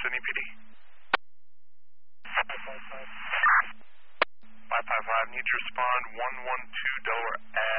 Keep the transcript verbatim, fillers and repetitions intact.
Sydney P D. five five five, need to respond one one two Delaware